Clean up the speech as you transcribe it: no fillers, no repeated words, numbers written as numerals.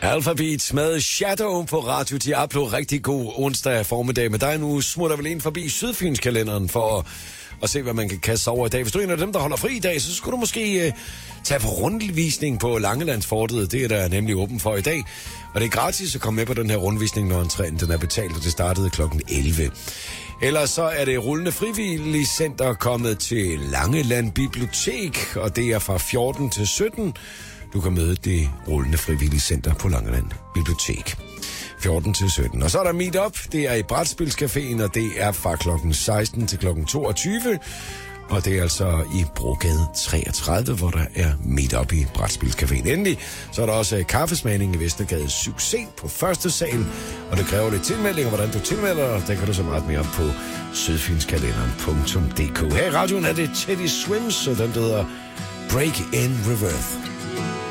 Alphabet med Shadow på Radio Diablo. Rigtig god onsdag formiddag med dig. Nu smutter vel ind forbi Sydfynskalenderen for at se, hvad man kan kaste over i dag. Hvis du er en af dem, der holder fri i dag, så skulle du måske tage på rundvisning på Langelandsfortet. Det er der nemlig åben for i dag. Og det er gratis at komme med på den her rundvisning, når entréen den er betalt, og det startede kl. 11. Ellers så er det rullende frivillige center kommet til Langeland Bibliotek, og det er fra 14 til 17. Du kan møde det rullende frivillige center på Langeland Bibliotek. 14 til 17. Og så er der Meetup. Det er i Brætspilscaféen, og det er fra klokken 16 til klokken 22. Og det er altså i Brogade 33, hvor der er Meetup i Brætspilscaféen. Endelig så er der også kaffesmagning i Vestergade 7C på første sal. Og det kræver lidt tilmelding, og hvordan du tilmelder dig, der kan du så meget mere på sydfynskalenderen.dk. Her i radioen er det Teddy Swims, og den hedder Break in Reverse.